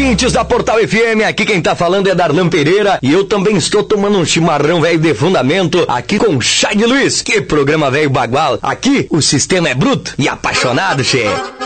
ouvintes da Portal FM, aqui quem tá falando é Darlan Pereira e eu também estou tomando um chimarrão velho de fundamento aqui com o Chay de Luiz. Que programa velho bagual. Aqui o sistema é bruto e apaixonado, che.